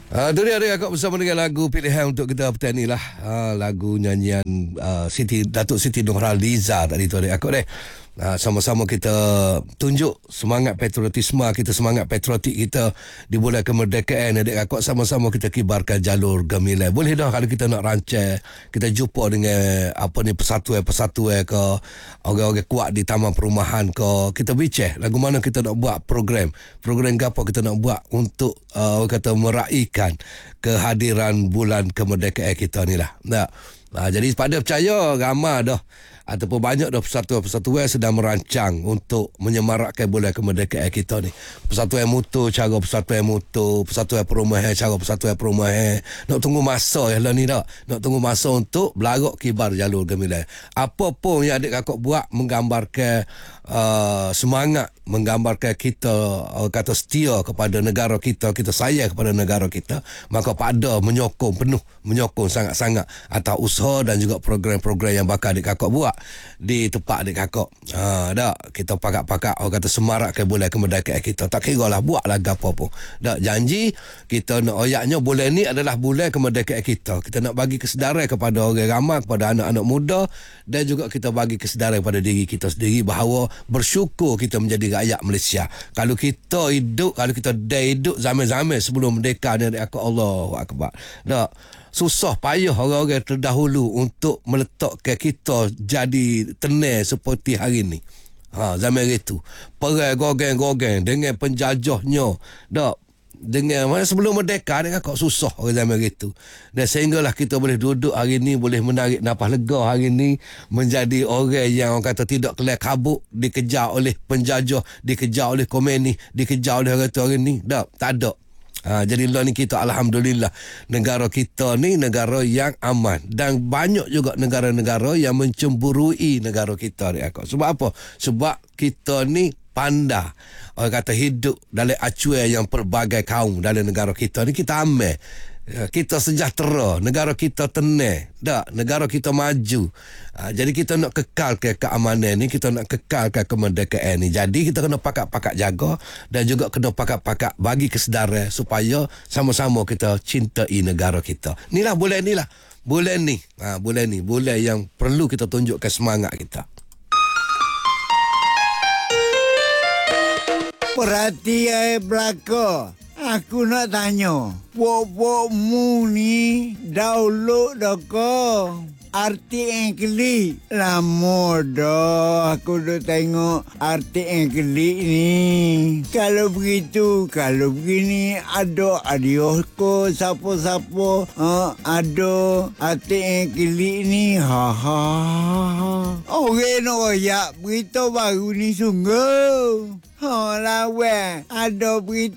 Itu dia Akak bersama dengan lagu pilihan untuk kita petang ni lah. Lagu nyanyian Datuk Siti Nurhaliza tadi tu Akak deh. Sama-sama kita tunjuk semangat patriotisme kita, semangat patriotik kita di bulan kemerdekaan. Adik akak sama-sama kita kibarkan jalur gemilang. Boleh dah kalau kita nak rancang, kita jumpa dengan persatuan ke orang-orang kuat di taman perumahan ke, kita bincang lagu mana kita nak buat program apa kita nak buat untuk orang kata meraihkan kehadiran bulan kemerdekaan kita ni lah. Jadi pada percaya ramai dah ataupun banyak dah persatuan-persatuan sedang merancang untuk menyemarakkan bulan kemerdekaan kita ni. Persatuan motor, cara persatuan motor, persatuan perumahan, cara persatuan perumahan. Nak tunggu masa lah ni dah. Nak tunggu masa untuk berlarak kibar jalur gemilang. Apa pun yang adik kakak buat menggambarkan semangat, menggambarkan kita kata setia kepada negara kita, kita sayang kepada negara kita, maka pada menyokong sangat-sangat atas usaha dan juga program-program yang bakal adik kakak buat di tempat adik kakak. Kita pakak-pakak orang kata semarakkan bulan kemerdekaan kita. Tak kira lah buat lagu apa pun. Janji kita nak oyaknya bulan ni adalah bulan kemerdekaan kita. Kita nak bagi kesedaran kepada orang ramai, kepada anak-anak muda, dan juga kita bagi kesedaran kepada diri kita sendiri bahawa bersyukur kita menjadi rakyat Malaysia. Kalau kita hidup zaman-zaman sebelum merdeka ni adik kakak, Allahu Akbar. Susah payah orang-orang terdahulu untuk meletakkan kita jadi tenang seperti hari ni. Zaman itu perang gogeng-gogeng dengan penjajahnya. Dengan mana sebelum merdeka dia kakak susah orang zaman itu. Dan sehinggalah kita boleh duduk hari ni, boleh menarik nafas lega hari ni, menjadi orang yang orang kata tidak kelak kabut, dikejar oleh penjajah, dikejar oleh komunis, dikejar oleh orang tu hari ni. Tak ada. Jadi lah ni kita alhamdulillah, negara kita ni negara yang aman, dan banyak juga negara-negara yang mencemburui negara kita ni akak. Sebab apa? Sebab kita ni pandai, orang kata hidup dalam acuan yang pelbagai kaum dalam negara kita ni. Kita aman, kita sejahtera, negara kita tenang, negara kita maju. Jadi kita nak kekalkan keamanan ni, kita nak kekalkan kemerdekaan ni. Jadi kita kena pakak-pakak jaga dan juga kena pakak-pakak bagi kesedaran supaya sama-sama kita cintai negara kita. Inilah bulan ni lah. Bulan ni bulan yang perlu kita tunjukkan semangat kita. Perhatian belaka. Aku nak tanya, pok-pokmu ni download dah ke arti Engkeli? Lama dah aku dah tengok arti Engkeli ni. Kalau begini ada adios ko siapa-siapa ada arti Engkeli ni. Orang nak royak berita baru ni sungguh. Lawan ada berita